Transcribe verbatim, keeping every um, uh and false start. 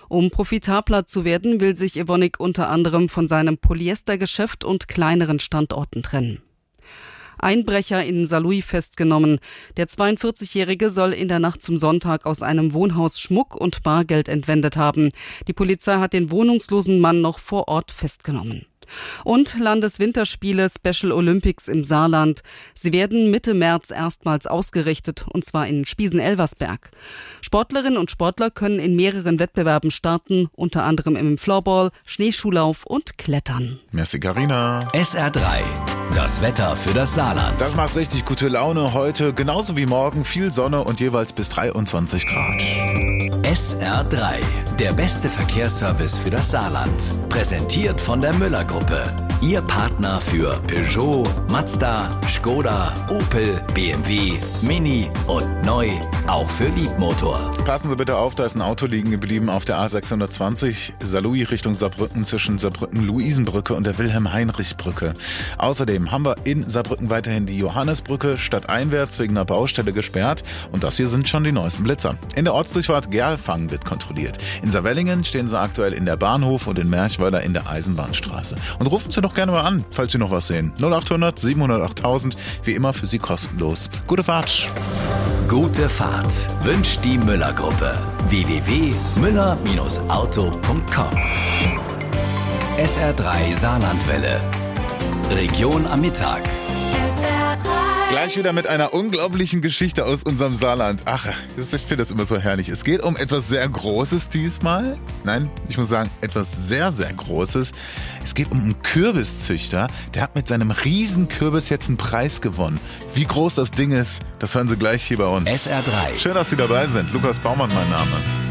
Um profitabler zu werden, will sich Evonik unter anderem von seinem Polyestergeschäft und kleineren Standorten trennen. Einbrecher in Saarlouis festgenommen. Der zweiundvierzigjährige soll in der Nacht zum Sonntag aus einem Wohnhaus Schmuck und Bargeld entwendet haben. Die Polizei hat den wohnungslosen Mann noch vor Ort festgenommen. Und Landeswinterspiele Special Olympics im Saarland. Sie werden Mitte März erstmals ausgerichtet, und zwar in Spiesen-Elversberg. Sportlerinnen und Sportler können in mehreren Wettbewerben starten, unter anderem im Floorball, Schneeschuhlauf und Klettern. Merci, Carina. S R drei, das Wetter für das Saarland. Das macht richtig gute Laune heute, genauso wie morgen. Viel Sonne und jeweils bis dreiundzwanzig Grad. S R drei, der beste Verkehrsservice für das Saarland. Präsentiert von der Müller-Gruppe. Ihr Partner für Peugeot, Mazda, Skoda, Opel, B M W, Mini und neu, auch für Liebmotor. Passen Sie bitte auf, da ist ein Auto liegen geblieben auf der A sechshundertzwanzig, Saarlouis Richtung Saarbrücken zwischen Saarbrücken-Luisenbrücke und der Wilhelm-Heinrich-Brücke. Außerdem haben wir in Saarbrücken weiterhin die Johannesbrücke stadteinwärts wegen einer Baustelle gesperrt und das hier sind schon die neuesten Blitzer. In der Ortsdurchfahrt Gerlfang wird kontrolliert. In Saarwellingen stehen Sie aktuell in der Bahnhof und in Merchweiler in der Eisenbahnstraße. Und rufen Sie doch gerne mal an, falls Sie noch was sehen. null acht hundert siebenhundertachttausend, wie immer für Sie kostenlos. Gute Fahrt. Gute Fahrt wünscht die Müller-Gruppe. w w w punkt müller auto punkt com. S R drei Saarlandwelle. Region am Mittag. S R drei. Gleich wieder mit einer unglaublichen Geschichte aus unserem Saarland. Ach, ich finde das immer so herrlich. Es geht um etwas sehr Großes diesmal. Nein, ich muss sagen, etwas sehr, sehr Großes. Es geht um einen Kürbiszüchter. Der hat mit seinem Riesenkürbis jetzt einen Preis gewonnen. Wie groß das Ding ist, das hören Sie gleich hier bei uns. S R drei. Schön, dass Sie dabei sind. Lukas Baumann, mein Name.